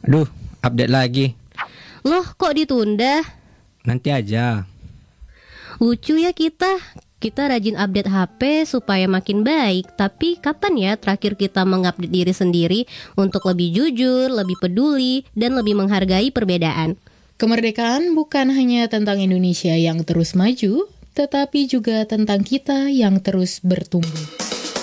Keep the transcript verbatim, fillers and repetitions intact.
Aduh, update lagi. Loh, kok ditunda? Nanti aja. Lucu ya kita. Kita rajin update H P supaya makin baik. Tapi kapan ya terakhir kita mengupdate diri sendiri untuk lebih jujur, lebih peduli, dan lebih menghargai perbedaan? Kemerdekaan bukan hanya tentang Indonesia yang terus maju, tetapi juga tentang kita yang terus bertumbuh.